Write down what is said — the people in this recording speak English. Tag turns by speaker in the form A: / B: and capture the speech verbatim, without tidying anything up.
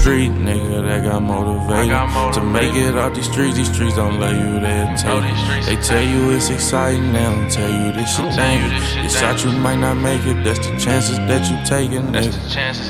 A: street nigga that got motivated to make it out these streets. These streets don't let you there take it. They tell you it's exciting, they don't tell you this shit dangerous. This shot you might not make it, that's the chances that you taking, nigga.